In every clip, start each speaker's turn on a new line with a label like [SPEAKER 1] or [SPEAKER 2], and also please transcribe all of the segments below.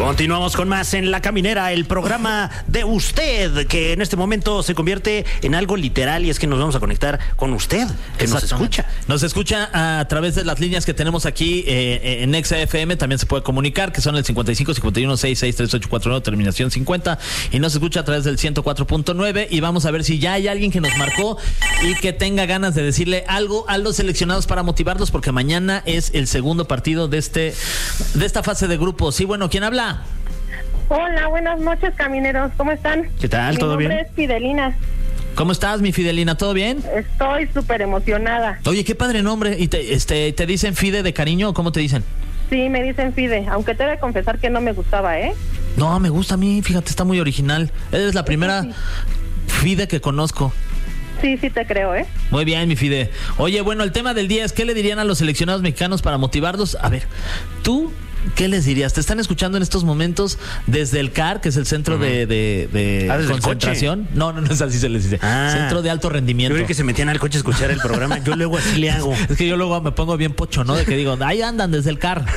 [SPEAKER 1] Continuamos con más en La Caminera, el programa de usted, que en este momento se convierte en algo literal, y es que nos vamos a conectar con usted, que nos escucha.
[SPEAKER 2] Nos escucha a través de las líneas que tenemos aquí en Exa FM. También se puede comunicar, que son el 55 51 66 3849, terminación 50, y nos escucha a través del 104.9. Y vamos a ver si ya hay alguien que nos marcó y que tenga ganas de decirle algo a los seleccionados para motivarlos, porque mañana es el segundo partido de esta fase de grupos. Sí, bueno, ¿quién habla?
[SPEAKER 3] Hola, buenas noches, camineros. ¿Cómo están?
[SPEAKER 1] ¿Qué tal? ¿Todo bien?
[SPEAKER 3] Mi nombre es Fidelina.
[SPEAKER 2] ¿Cómo estás, mi Fidelina? ¿Todo bien?
[SPEAKER 3] Estoy súper emocionada.
[SPEAKER 2] Oye, qué padre nombre. ¿Y te dicen Fide de cariño o cómo te dicen?
[SPEAKER 3] Sí, me dicen Fide, aunque te voy a confesar que no me gustaba, ¿eh?
[SPEAKER 2] No, me gusta a mí, fíjate, está muy original. Eres la primera Fide que conozco.
[SPEAKER 3] Sí, sí te creo, ¿eh?
[SPEAKER 2] Muy bien, mi Fide. Oye, bueno, el tema del día es ¿qué le dirían a los seleccionados mexicanos para motivarlos? A ver, tú, ¿qué les dirías? Te están escuchando en estos momentos desde el CAR, que es el centro de concentración. No es así se les dice. Centro de alto rendimiento.
[SPEAKER 1] Yo creo que se metían al coche a escuchar el programa. Yo luego así le hago.
[SPEAKER 2] Es que yo luego me pongo bien pocho, ¿no? De que digo, ahí andan desde el CAR.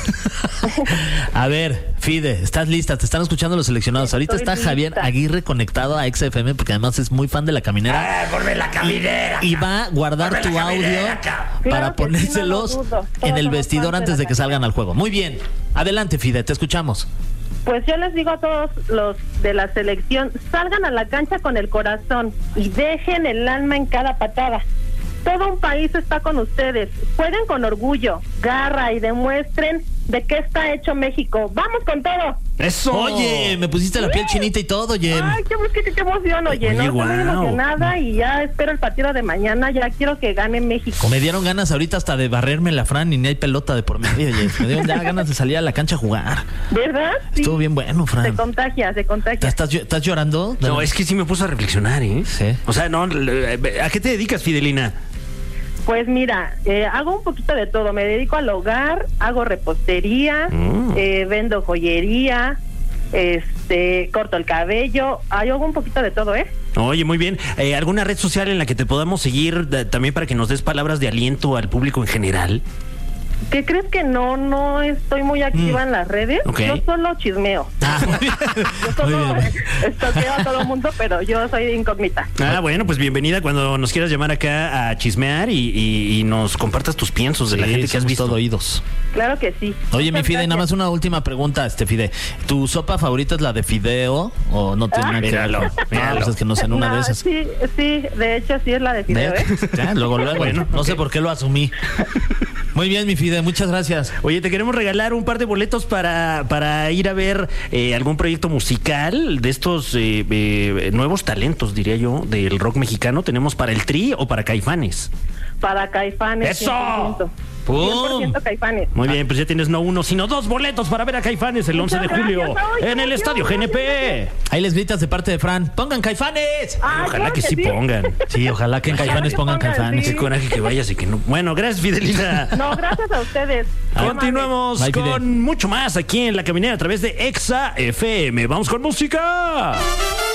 [SPEAKER 2] A ver, Fide, ¿estás lista? Te están escuchando los seleccionados. Ahorita está Javier Aguirre conectado a XFM porque además es muy fan de La Caminera.
[SPEAKER 1] ¡Ponme La Caminera!
[SPEAKER 2] Y va a guardar tu audio para ponérselos en el vestidor antes de que salgan al juego. Muy bien. Adelante, Fide, te escuchamos.
[SPEAKER 3] Pues yo les digo a todos los de la selección, salgan a la cancha con el corazón y dejen el alma en cada patada. Todo un país está con ustedes. Jueguen con orgullo, garra y demuestren de qué está hecho México. ¡Vamos con todo!
[SPEAKER 1] ¡Eso!
[SPEAKER 2] Oye, me pusiste la piel chinita y todo, oye.
[SPEAKER 3] Ay, qué emoción, oye.
[SPEAKER 1] Oye,
[SPEAKER 3] No,
[SPEAKER 1] guau.
[SPEAKER 3] estoy muy emocionada y ya espero el partido de mañana. Ya quiero que gane México.
[SPEAKER 2] Me dieron ganas ahorita hasta de barrerme la Fran y ni hay pelota de por medio, oye. Me dieron ya ganas de salir a la cancha a jugar.
[SPEAKER 3] ¿Verdad? Sí.
[SPEAKER 2] Estuvo bien bueno, Fran.
[SPEAKER 3] Se contagia.
[SPEAKER 2] ¿Estás llorando?
[SPEAKER 1] No, es que sí me puso a reflexionar, ¿eh?
[SPEAKER 2] Sí.
[SPEAKER 1] O sea, no, ¿a qué te dedicas, Fidelina?
[SPEAKER 3] Pues mira, hago un poquito de todo. Me dedico al hogar, hago repostería, vendo joyería, corto el cabello. Hago un poquito de todo, ¿eh?
[SPEAKER 1] Oye, muy bien. ¿Alguna red social en la que te podamos seguir también para que nos des palabras de aliento al público en general?
[SPEAKER 3] ¿Qué crees que no estoy muy activa en las redes?
[SPEAKER 1] Okay.
[SPEAKER 3] Yo solo chismeo. Yo solo estoqueo a todo el mundo, pero yo soy incógnita.
[SPEAKER 1] Bueno, pues bienvenida cuando nos quieras llamar acá a chismear y nos compartas tus piensos de la gente que has visto.
[SPEAKER 2] Todo oídos.
[SPEAKER 3] Claro que sí.
[SPEAKER 2] Oye, mi Fide, nada más una última pregunta, Fide. ¿Tu sopa favorita es la de fideo o no tiene nada que ver?
[SPEAKER 1] Míralo.
[SPEAKER 2] Pues es que no sé, en una de esas.
[SPEAKER 3] Sí, de hecho sí es la de fideo, ¿eh?
[SPEAKER 2] Ya, luego.
[SPEAKER 1] Bueno,
[SPEAKER 2] no sé por qué lo asumí. Muy bien, mi Fide, muchas gracias.
[SPEAKER 1] Oye, te queremos regalar un par de boletos para ir a ver algún proyecto musical de estos nuevos talentos, diría yo, del rock mexicano. Tenemos para el Tri o para Caifanes.
[SPEAKER 3] Para Caifanes.
[SPEAKER 1] ¡Eso!
[SPEAKER 3] 100%.
[SPEAKER 2] ¡Pum!
[SPEAKER 3] 100% Caifanes.
[SPEAKER 1] Muy bien, pues ya tienes no uno, sino dos boletos para ver a Caifanes el 11 de julio en el Estadio GNP.
[SPEAKER 2] Ahí les gritas de parte de Fran, ¡pongan Caifanes!
[SPEAKER 1] Ojalá
[SPEAKER 3] claro
[SPEAKER 1] que sí pongan.
[SPEAKER 2] Sí, ojalá que en Caifanes pongan Caifanes.
[SPEAKER 1] Qué coraje que vayas y que no. Bueno, gracias, Fidelina.
[SPEAKER 3] No, gracias a ustedes.
[SPEAKER 1] Continuamos
[SPEAKER 2] Bye, Fidel.
[SPEAKER 1] con mucho más aquí en La Caminera a través de Exa FM. Vamos con música.